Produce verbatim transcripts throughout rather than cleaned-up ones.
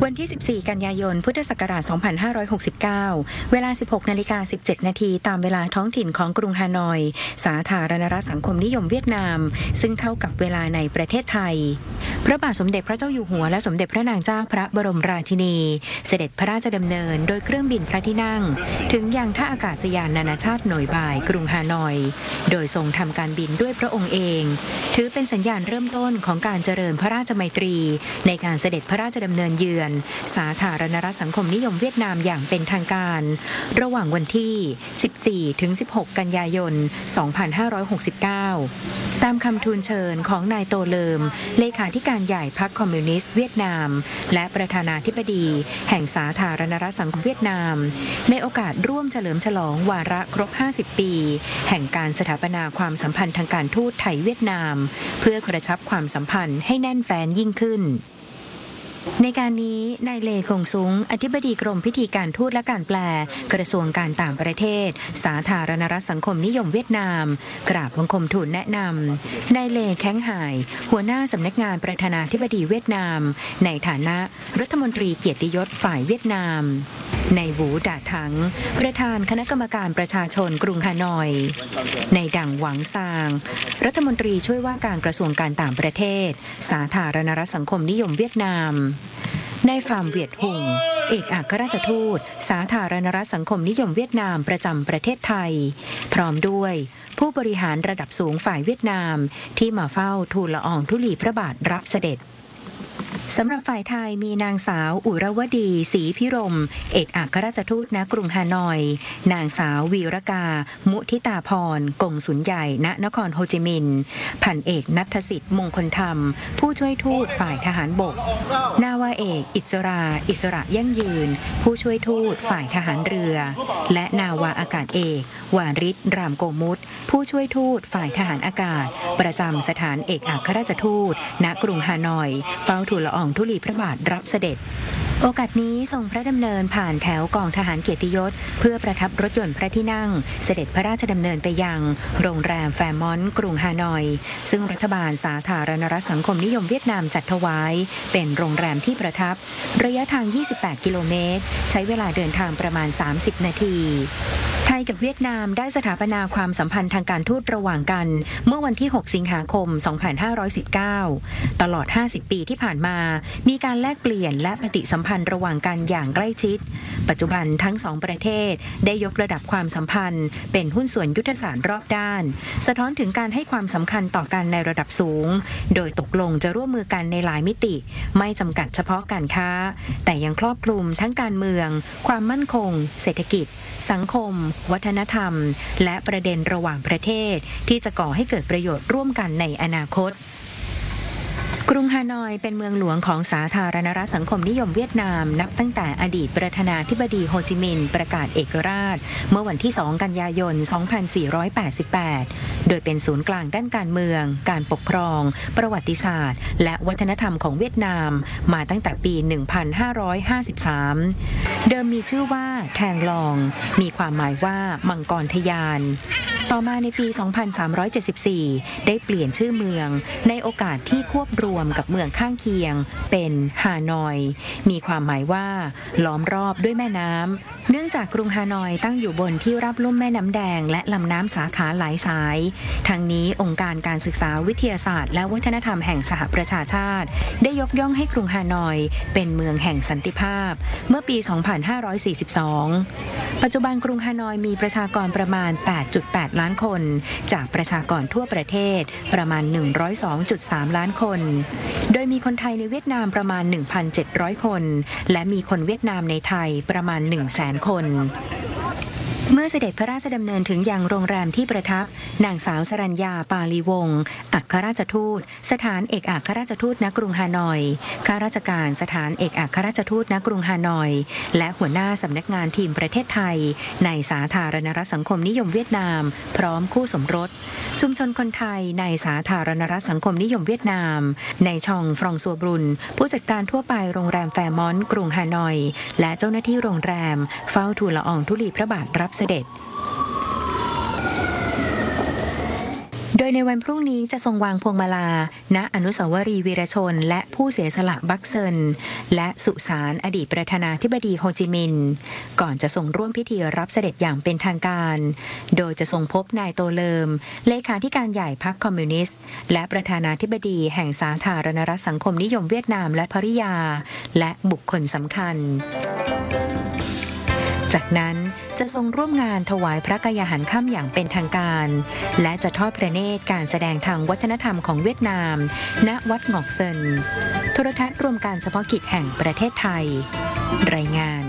วันที่ สิบสี่ กันยายน พุทธศักราช สองพันห้าร้อยหกสิบเก้า เวลา สิบหกนาฬิกาสิบเจ็ดนาทีตามเวลาท้องถิ่นของกรุงฮานอย สาธารณรัฐสังคมนิยมเวียดนาม ซึ่งเท่ากับเวลาในประเทศไทย พระบาทสมเด็จพระเจ้าอยู่หัวและสมเด็จพระนางเจ้าพระบรมราชินี เสด็จพระราชดำเนินโดยเครื่องบินพระที่นั่ง ถึงยังท่าอากาศยานนานาชาติหน่วยบ่ายกรุงฮานอย โดยทรงทำการบินด้วยพระองค์เอง ถือเป็นสัญญาณเริ่มต้นของการเจริญพระราชไมตรีในการเสด็จพระราชดำเนินเยือนสาธารณรัฐสังคมนิยมเวียดนามอย่างเป็นทางการระหว่างวันที่ สิบสี่ถึงสิบหก กันยายน สองพันห้าร้อยหกสิบเก้า ตามคำทูลเชิญของนายโตเลิมเลขาธิการใหญ่พรรคคอมมิวนิสต์เวียดนามและประธานาธิบดีแห่งสาธารณรัฐสังคมเวียดนามในโอกาสร่วมเฉลิมฉลองวาระครบ ห้าสิบ ปีแห่งการสถาปนาความสัมพันธ์ทางการทูตไทยเวียดนามเพื่อกระชับความสัมพันธ์ให้แน่นแฟ้นยิ่งขึ้นในการนี้นายเลกงซุงอธิบดีกรมพิธีการทูตและการแปลกระทรวงการต่างประเทศสาธารณรัฐสังคมนิยมเวียดนามกราบบังคมทูลแนะนำนายเลแข้งหายหัวหน้าสำนักงานประธานาธิบดีเวียดนามในฐานะรัฐมนตรีเกียรติยศฝ่ายเวียดนามนายวูดาถังประธานคณะกรรมการประชาชนกรุงฮานอยนายดังหวังซางรัฐมนตรีช่วยว่าการกระทรวงการต่างประเทศสาธารณรัฐสังคมนิยมเวียดนามนายฟาร์มเวียดหุงเอกอัครราชทูตสาธารณรัฐสังคมนิยมเวียดนามประจำประเทศไทยพร้อมด้วยผู้บริหารระดับสูงฝ่ายเวียดนามที่มาเฝ้าทูลละอองธุลีพระบาทรับเสด็จสำหรับฝ่ายไทยมีนางสาวอุรวดีศรีพิรมเอกอัครราชทูตณกรุงฮานอยนางสาววีรกามุทิตาพรกงสุลใหญ่ณนครโฮจิมินห์พันเอกณัฐสิทธิ์มงคลธรรมผู้ช่วยทูตฝ่ายทหารบกนาวาเอกอิสราอิสระยั่งยืนผู้ช่วยทูตฝ่ายทหารเรือและนาวาอากาศเอกวาริศรามโกมุตผู้ช่วยทูตฝ่ายทหารอากาศประจำสถานเอกอัครราชทูตณกรุงฮานอยเฝ้าทูลละอองธุลีพระบาทรับเสด็จโอกาสนี้ทรงพระดำเนินผ่านแถวกองทหารเกียรติยศเพื่อประทับรถยนต์พระที่นั่งเสด็จพระราชดำเนินไปยังโรงแรมแฟร์มอนต์กรุงฮานอยซึ่งรัฐบาลสาธารณรัฐสังคมนิยมเวียดนามจัดถวายเป็นโรงแรมที่ประทับระยะทางยี่สิบแปดกิโลเมตรใช้เวลาเดินทางประมาณสามสิบนาทีไทยกับเวียดนามได้สถาปนาความสัมพันธ์ทางการทูตระหว่างกันเมื่อวันที่หกสิงหาคมสองพันห้าร้อยสิบเก้าตลอดห้าสิบปีที่ผ่านมามีการแลกเปลี่ยนและปฏิสัมพันธ์ระหว่างกันอย่างใกล้ชิดปัจจุบันทั้งสองประเทศได้ยกระดับความสัมพันธ์เป็นหุ้นส่วนยุทธศาสตร์รอบด้านสะท้อนถึงการให้ความสำคัญต่อกันในระดับสูงโดยตกลงจะร่วมมือกันในหลายมิติไม่จำกัดเฉพาะการค้าแต่ยังครอบคลุมทั้งการเมืองความมั่นคงเศรษฐกิจสังคมวัฒนธรรมและประเด็นระหว่างประเทศที่จะก่อให้เกิดประโยชน์ร่วมกันในอนาคตกรุงฮานอยเป็นเมืองหลวงของสาธารณรัฐสังคมนิยมเวียดนามนับตั้งแต่อดีตประธานาธิบดีโฮจิมินห์ประกาศเอกราชเมื่อวันที่สองกันยายนสองพันสี่ร้อยแปดสิบแปดโดยเป็นศูนย์กลางด้านการเมืองการปกครองประวัติศาสตร์และวัฒนธรรมของเวียดนามมาตั้งแต่ปีหนึ่งพันห้าร้อยห้าสิบสามเดิมมีชื่อว่าแทงลองมีความหมายว่ามังกรทยานต่อมาในปี สองพันสามร้อยเจ็ดสิบสี่ ได้เปลี่ยนชื่อเมืองในโอกาสที่ควบรวมกับเมืองข้างเคียงเป็นฮานอยมีความหมายว่าล้อมรอบด้วยแม่น้ำเนื่องจากกรุงฮานอยตั้งอยู่บนที่รับลุ่มแม่น้ำแดงและลำน้ำสาขาหลายสายทั้งนี้องค์การการศึกษาวิทยาศาสตร์และวัฒนธรรมแห่งสหประชาชาติได้ยกย่องให้กรุงฮานอยเป็นเมืองแห่งสันติภาพเมื่อปี สองพันห้าร้อยสี่สิบสอง ปัจจุบันกรุงฮานอยมีประชากรประมาณ แปดจุดแปด ล้านคนจากประชากรทั่วประเทศประมาณ หนึ่งร้อยสองจุดสาม ล้านคนโดยมีคนไทยในเวียดนามประมาณ หนึ่งพันเจ็ดร้อย คนและมีคนเวียดนามในไทยประมาณ หนึ่งแสน คนเมื่อเสด็จพระราชดำเนินถึงยังโรงแรมที่ประทับนางสาวสรัญญาปาลีวงศ์อัครราชทูตสถานเอกอัครราชทูตณกรุงฮานอยข้าราชการสถานเอกอัครราชทูตณกรุงฮานอยและหัวหน้าสำนักงานทีมประเทศไทยในสาธารณรัฐสังคมนิยมเวียดนามพร้อมคู่สมรสชุมชนคนไทยในสาธารณรัฐสังคมนิยมเวียดนามในชองฟรองซัวบรุนผู้จัดการทั่วไปโรงแรมแฟร์มอนต์กรุงฮานอยและเจ้าหน้าที่โรงแรมเฝ้าทูลละอองธุลีพระบาทรับเสด็จโดยในวันพรุ่งนี้จะทรงวางพวงมาลาณอนุสาวรีย์วีรชนและผู้เสียสละบักเซินและสุสานอดีตประธานาธิบดีโฮจิมินห์ก่อนจะทรงร่วมพิธีรับเสด็จอย่างเป็นทางการโดยจะทรงพบนายโตเลิมเลขาธิการใหญ่พรรคคอมมิวนิสต์และประธานาธิบดีแห่งสาธารณรัฐสังคมนิยมเวียดนามและภริยาและบุคคลสำคัญจากนั้นจะทรงร่วมงานถวายพระกยาหารค่ำอย่างเป็นทางการและจะทอดพระเนตรการแสดงทางวัฒนธรรมของเวียดนามณวัดงอกเซินโทรทัศน์รวมการเฉพาะกิจแห่งประเทศไทยรายงาน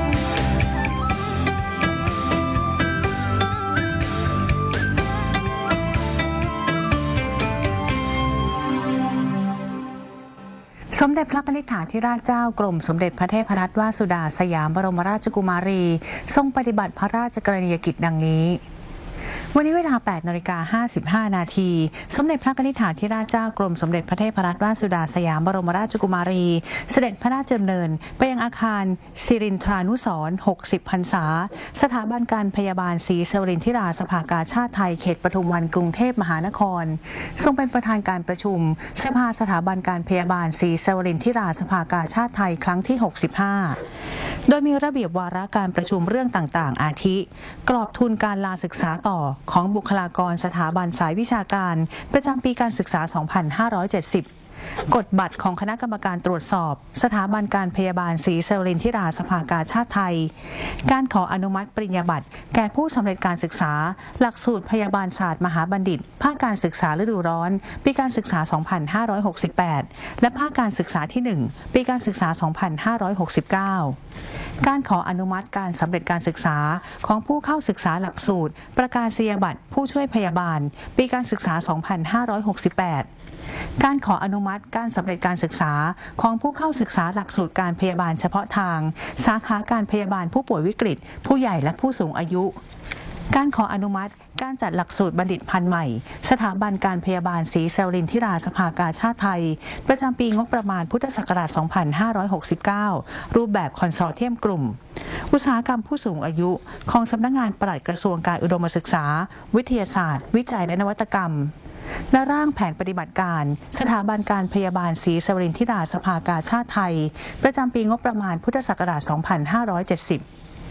สมเด็จพระนิธิฐาธิราชเจ้ากรมสมเด็จพระเทพรัตนราชสุดาสยามบรมราชกุมารีทรงปฏิบัติพระราชกรณียกิจดังนี้วันนี้เวลา แปดนาฬิกาห้าสิบห้า นาทีสมเด็จพระนิธิฐาธิราชเจ้ากรมสมเด็จพระเทพรัตนราชสุดาสยามบรมราชกุมารีเสด็จพระราชดำเนินไปยังอาคารสิรินทรานุสรณ์หกสิบพรรษาสถาบันการพยาบาลศรีสวรินทิราสภากาชาติไทยเขตปทุมวันกรุงเทพมหานครทรงเป็นประธานการประชุมสภาสถาบันการพยาบาลศรีสวรินทิราสภากาชาติไทยครั้งที่หกสิบห้าโดยมีระเบียบวาระการประชุมเรื่องต่างๆอาทิกรอบทุนการลาศึกษาต่อของบุคลากรสถาบันสายวิชาการประจำปีการศึกษา สองพันห้าร้อยเจ็ดสิบ กฎบัตรของคณะกรรมการตรวจสอบสถาบันการพยาบาลศรีสวรินทิราสภากาชาติไทยการขออนุมัติปริญญาบัตรแก่ผู้สำเร็จการศึกษาหลักสูตรพยาบาลศาสตร์มหาบัณฑิตภาคการศึกษาฤดูร้อนปีการศึกษา สองพันห้าร้อยหกสิบแปด และภาคการศึกษาที่ หนึ่ง ปีการศึกษา สองพันห้าร้อยหกสิบเก้า การขออนุมัติการสำเร็จการศึกษาของผู้เข้าศึกษาหลักสูตรประกาศนียบัตรผู้ช่วยพยาบาลปีการศึกษา สองพันห้าร้อยหกสิบแปดการขออนุมัติการสำเร็จการศึกษาของผู้เข้าศึกษาหลักสูตรการพยาบาลเฉพาะทางสาขาการพยาบาลผู้ป่วยวิกฤตผู้ใหญ่และผู้สูงอายุการขออนุมัติการจัดหลักสูตรบัณฑิตพันธุ์ใหม่สถาบันการพยาบาลศรีสวรินทิราสภากาชาติไทยประจำปีงบประมาณพุทธศักราช สองพันห้าร้อยหกสิบเก้า รูปแบบคอนโซลเทียมกลุ่มอุตสาหกรรมผู้สูงอายุของสำนักงานปลัดกระทรวงการอุดมศึกษาวิทยาศาสตร์วิจัยและนวัตกรรมและร่างแผนปฏิบัติการสถาบันการพยาบาลศรีสวรินทิราสภากาชาติไทยประจำปีงบประมาณพุทธศักราช สองพันห้าร้อยเจ็ดสิบ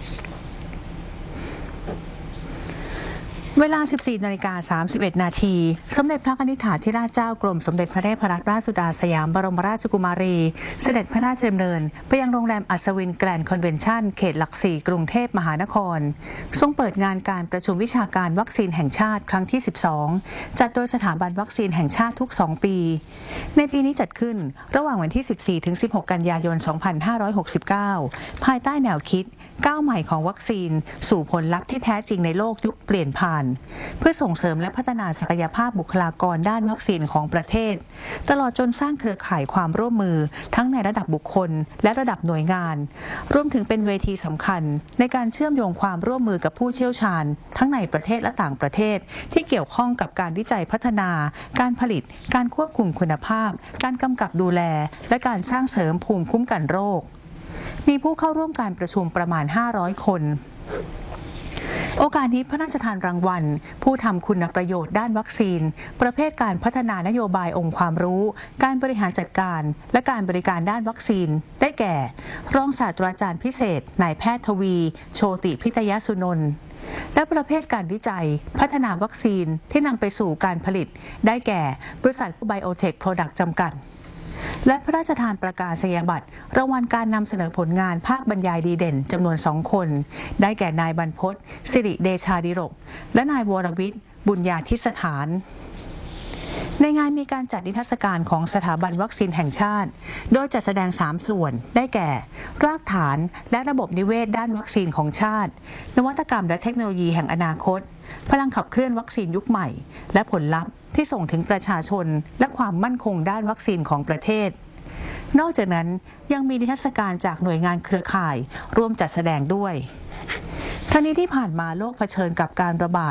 เวลา สิบสี่นาฬิกาสามสิบเอ็ด นาทีสมเด็จพระนิธิฐาธิราชเจ้ากรมสมเด็จพระเทพรัตนราชสุดาสยามบรมราชกุมารีเสด็จพระราชดำเนินไปยังโรงแรมอัศวินแกรนด์คอนเวนชั่นเขตหลักสี่กรุงเทพมหานครทรงเปิดงานการประชุมวิชาการวัคซีนแห่งชาติครั้งที่สิบสองจัดโดยสถาบันวัคซีนแห่งชาติทุกสองปีในปีนี้จัดขึ้นระหว่างวันที่ สิบสี่ถึงสิบหก กันยายน สองพันห้าร้อยหกสิบเก้าภายใต้แนวคิดก้าวใหม่ของวัคซีนสู่ผลลัพธ์ที่แท้จริงในโลกยุคเปลี่ยนผ่านเพื่อส่งเสริมและพัฒนาศักยภาพบุคลากรด้านวัคซีนของประเทศตลอดจนสร้างเครือข่ายความร่วมมือทั้งในระดับบุคคลและระดับหน่วยงานรวมถึงเป็นเวทีสำคัญในการเชื่อมโยงความร่วมมือกับผู้เชี่ยวชาญทั้งในประเทศและต่างประเทศที่เกี่ยวข้องกับการวิจัยพัฒนาการผลิตการควบคุมคุณภาพการกำกับดูแลและการสร้างเสริมภูมิคุ้มกันโรคมีผู้เข้าร่วมการประชุมประมาณห้าร้อยคนโอกาสนี้พระราชทานรางวัลผู้ทำคุณประโยชน์ด้านวัคซีนประเภทการพัฒนานโยบายองค์ความรู้การบริหารจัดการและการบริการด้านวัคซีนได้แก่รองศาสตราจารย์พิเศษนายแพทย์ทวีโชติพิทยสุนนท์และประเภทการวิจัยพัฒนาวัคซีนที่นำไปสู่การผลิตได้แก่บริษัทไบโอเทคโปรดักต์จำกัดและพระราชทานประกาศนียบัตรรางวัลการนำเสนอผลงานภาคบรรยายดีเด่นจำนวนสองคนได้แก่นายบรรพตสิริเดชาดิรกและนายวรวิทย์บุญญาธิสถานในงานมีการจัดนิทรรศการของสถาบันวัคซีนแห่งชาติโดยจัดแสดงสามส่วนได้แก่รากฐานและระบบนิเวศด้านวัคซีนของชาตินวัตกรรมและเทคโนโลยีแห่งอนาคตพลังขับเคลื่อนวัคซีนยุคใหม่และผลลัพธ์ที่ส่งถึงประชาชนและความมั่นคงด้านวัคซีนของประเทศนอกจากนั้นยังมีนิทรรศการจากหน่วยงานเครือข่ายร่วมจัดแสดงด้วยทั้งนี้ที่ผ่านมาโลกเผชิญกับการระบาด